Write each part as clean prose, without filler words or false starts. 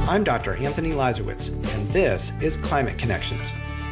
I'm Dr. Anthony Lazarowitz, and this is Climate Connections.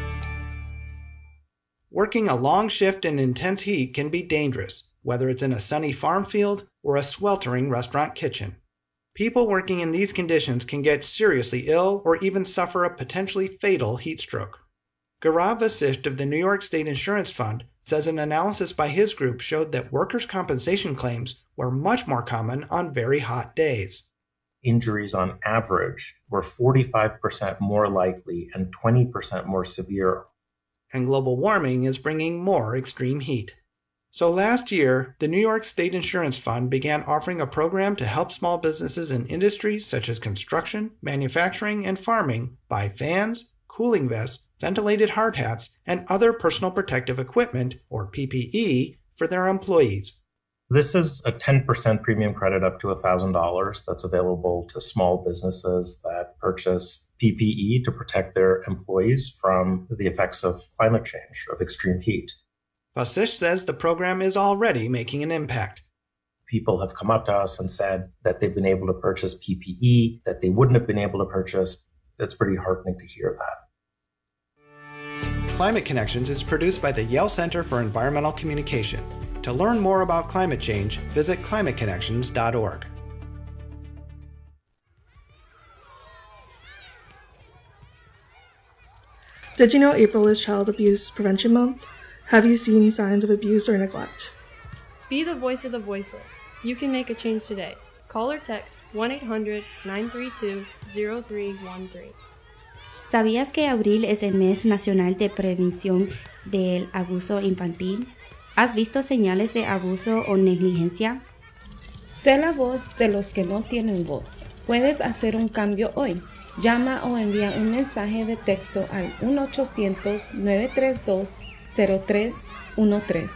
Working a long shift in intense heat can be dangerous, whether it's in a sunny farm field or a sweltering restaurant kitchen. People working in these conditions can get seriously ill or even suffer a potentially fatal heat stroke. Gaurav Vasisht of the New York State Insurance Fund says an analysis by his group showed that workers' compensation claims were much more common on very hot days. Injuries on average were 45% more likely and 20% more severe. And global warming is bringing more extreme heat. So last year, the New York State Insurance Fund began offering a program to help small businesses in industries such as construction, manufacturing, and farming buy fans, cooling vests, ventilated hard hats, and other personal protective equipment, or PPE, for their employees. This is a 10% premium credit up to $1,000 that's available to small businesses that purchase PPE to protect their employees from the effects of climate change, of extreme heat. Vasisht says the program is already making an impact. People have come up to us and said that they've been able to purchase PPE that they wouldn't have been able to purchase. It's pretty heartening to hear that. Climate Connections is produced by the Yale Center for Environmental Communication. To learn more about climate change, visit climateconnections.org. Did you know April is Child Abuse Prevention Month? Have you seen signs of abuse or neglect? Be the voice of the voiceless. You can make a change today. Call or text 1-800-932-0313. ¿Sabías que abril es el mes nacional de prevención del abuso infantil? ¿Has visto señales de abuso o negligencia? Sé la voz de los que no tienen voz. Puedes hacer un cambio hoy. Llama o envía un mensaje de texto al 1-800-932-0313.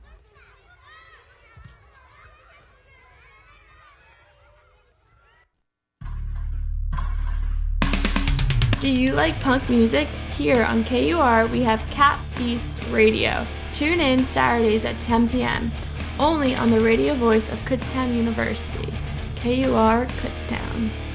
Do you like punk music? Here on KUR, we have Cat Beast Radio. Tune in Saturdays at 10 p.m. only on the radio voice of Kutztown University, KUR Kutztown.